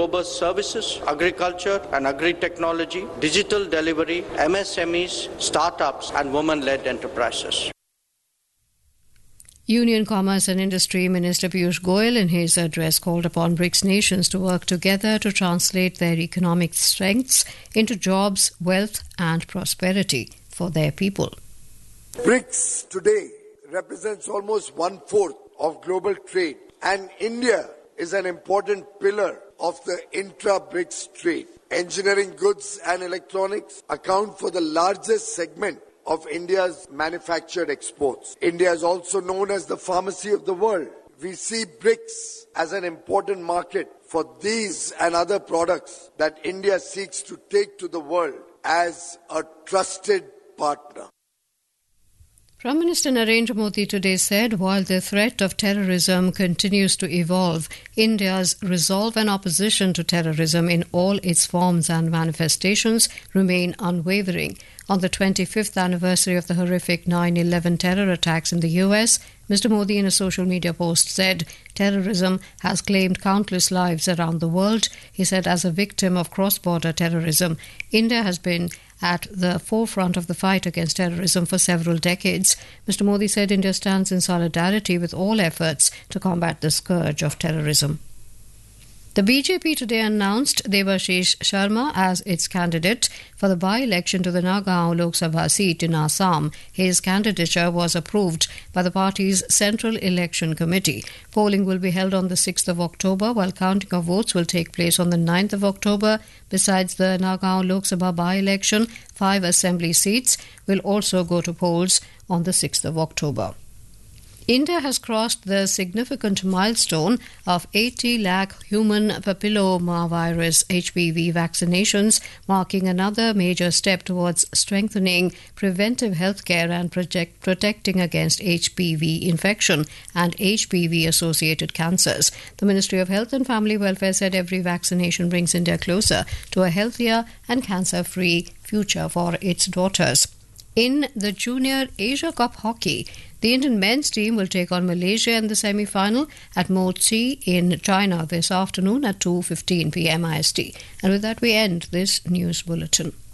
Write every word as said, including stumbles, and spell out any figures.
robust services, agriculture and agri-technology, digital delivery, M S M Es, startups and women-led enterprises. Union Commerce and Industry Minister Piyush Goyal in his address called upon BRICS nations to work together to translate their economic strengths into jobs, wealth and prosperity for their people. BRICS today represents almost one-fourth of global trade, and India is an important pillar of the intra-BRICS trade. Engineering goods and electronics account for the largest segment of India's manufactured exports. India is also known as the pharmacy of the world. We see BRICS as an important market for these and other products that India seeks to take to the world as a trusted partner. Prime Minister Narendra Modi today said while the threat of terrorism continues to evolve, India's resolve and opposition to terrorism in all its forms and manifestations remain unwavering. On the twenty-fifth anniversary of the horrific nine eleven terror attacks in the U S, Mister Modi in a social media post said, terrorism has claimed countless lives around the world. He said, as a victim of cross-border terrorism, India has been at the forefront of the fight against terrorism for several decades. Mister Modi said India stands in solidarity with all efforts to combat the scourge of terrorism. The B J P today announced Debashish Sharma as its candidate for the by-election to the Nagaon Lok Sabha seat in Assam. His candidature was approved by the party's Central Election Committee. Polling will be held on the sixth of October, while counting of votes will take place on the ninth of October. Besides the Nagaon Lok Sabha by-election, five assembly seats will also go to polls on the sixth of October. India has crossed the significant milestone of eighty lakh human papillomavirus H P V vaccinations, marking another major step towards strengthening preventive healthcare and project protecting against H P V infection and H P V-associated cancers. The Ministry of Health and Family Welfare said every vaccination brings India closer to a healthier and cancer-free future for its daughters. In the Junior Asia Cup hockey, the Indian men's team will take on Malaysia in the semi-final at Mochi in China this afternoon at two fifteen p m I S T. And with that, we end this news bulletin.